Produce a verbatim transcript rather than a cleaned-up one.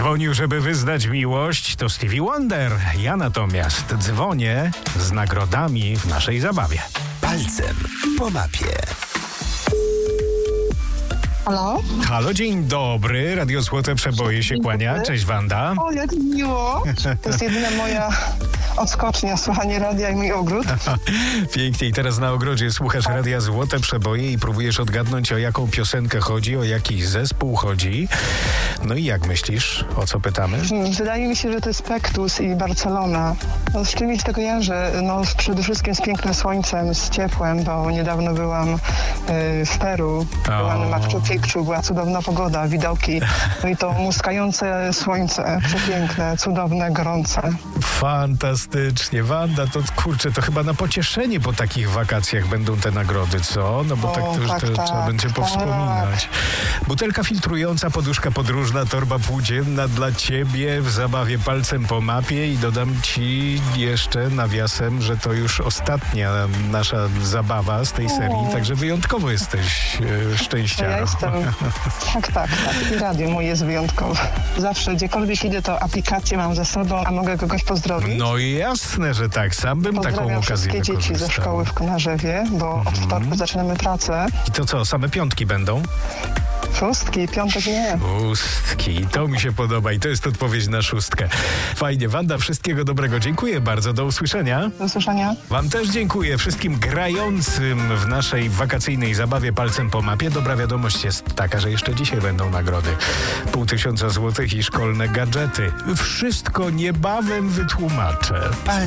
Dzwonił, żeby wyznać miłość, to Stevie Wonder. Ja natomiast dzwonię z nagrodami w naszej zabawie. Palcem po mapie. Halo? Halo, dzień dobry. Radio Złote Przeboje się kłania. Cześć, Wanda. O, jak miło. To jest jedyna moja odskocznia, słuchanie radia i mój ogród. Pięknie. I teraz na ogrodzie słuchasz Radia Złote Przeboje i próbujesz odgadnąć, o jaką piosenkę chodzi, o jaki zespół chodzi. No i jak myślisz, o co pytamy? Hmm, Wydaje mi się, że to jest Pektus i Barcelona. No, z czymś to kojarzę. No, przede wszystkim z pięknym słońcem, z ciepłem, bo niedawno byłam y, w Peru. Byłam na Machu Picchu, była cudowna pogoda, widoki. No i to muskające słońce, przepiękne, cudowne, gorące. Fantastycznie. Wanda, to kurczę, to chyba na pocieszenie po takich wakacjach będą te nagrody, co? No bo O, tak to już tak, to tak, trzeba będzie tak. powspominać. Butelka filtrująca, poduszka podróżna, torba półdzienna dla ciebie w zabawie palcem po mapie i dodam ci jeszcze nawiasem, że to już ostatnia nasza zabawa z tej serii, także wyjątkowo jesteś e, szczęściarą. Ja jestem. Tak, tak, tak. I radio moje jest wyjątkowe. Zawsze, gdziekolwiek idę, to aplikację mam ze sobą, a mogę kogoś pozdrowić. No jasne, że tak. Sam bym taką Pozdrawiam okazję wszystkie dzieci ze wykorzystał. szkoły w Konarzewie, bo od wtorku zaczynamy pracę. I to co, same piątki będą? Szóstki, piątek nie. Szóstki. To mi się podoba i to jest odpowiedź na szóstkę. Fajnie. Wanda, wszystkiego dobrego. Dziękuję bardzo. Do usłyszenia. Do usłyszenia. Wam też dziękuję. Wszystkim grającym w naszej wakacyjnej zabawie palcem po mapie. Dobra wiadomość jest taka, że jeszcze dzisiaj będą nagrody. Pół tysiąca złotych i szkolne gadżety. Wszystko niebawem wytłumaczę.